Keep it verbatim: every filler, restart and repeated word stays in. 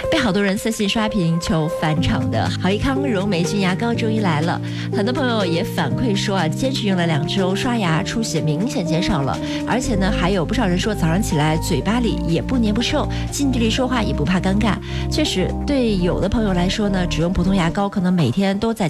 被好多人私信刷屏求返场的好益康柔美菌牙膏终于来了，很多朋友也反馈说啊，坚持用了两周，刷牙出血明显减少了，而且呢，还有不少人说早上起来嘴巴里也不黏不臭，近距离说话也不怕尴尬。确实，对有的朋友来说呢，只用普通牙膏可能每天都在